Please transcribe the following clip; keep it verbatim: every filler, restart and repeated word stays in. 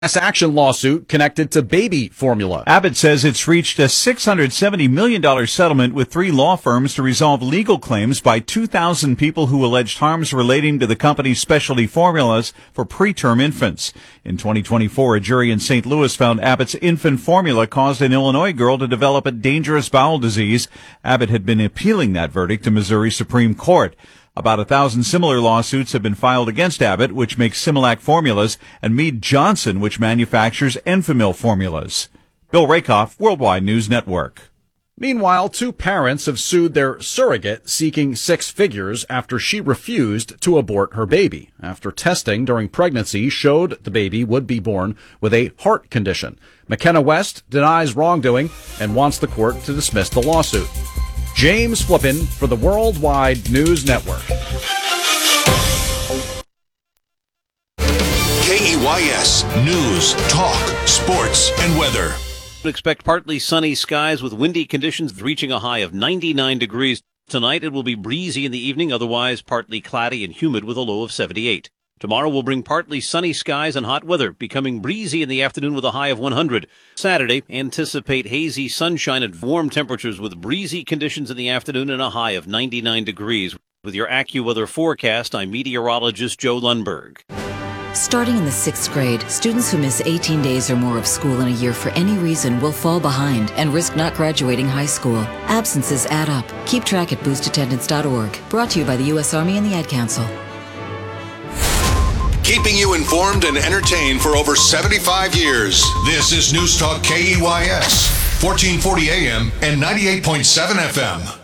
class action lawsuit connected to baby formula. Abbott says it's reached a six hundred seventy million dollars settlement with three law firms to resolve legal claims by two thousand people who alleged harms relating to the company's specialty formulas for preterm infants. In twenty twenty-four, a jury in Saint Louis found Abbott's infant formula caused an Illinois girl to develop a dangerous bowel disease. Abbott had been appealing that verdict to Missouri Supreme Court. About a thousand similar lawsuits have been filed against Abbott, which makes Similac formulas, and Mead Johnson, which manufactures Enfamil formulas. Bill Rakoff, Worldwide News Network. Meanwhile, two parents have sued their surrogate, seeking six figures after she refused to abort her baby, after testing during pregnancy showed the baby would be born with a heart condition. McKenna West denies wrongdoing and wants the court to dismiss the lawsuit. James Flippin for the Worldwide News Network. K E Y S News, Talk, Sports, and Weather. Expect partly sunny skies with windy conditions reaching a high of ninety-nine degrees. Tonight it will be breezy in the evening, otherwise partly cloudy and humid with a low of seventy-eight. Tomorrow will bring partly sunny skies and hot weather, becoming breezy in the afternoon with a high of one hundred. Saturday, anticipate hazy sunshine and warm temperatures with breezy conditions in the afternoon and a high of ninety-nine degrees. With your AccuWeather forecast, I'm meteorologist Joe Lundberg. Starting in the sixth grade, students who miss eighteen days or more of school in a year for any reason will fall behind and risk not graduating high school. Absences add up. Keep track at boost attendance dot org. Brought to you by the U S Army and the Ad Council. Keeping you informed and entertained for over seventy-five years. This is News Talk K E Y S, fourteen forty A M and ninety-eight point seven F M.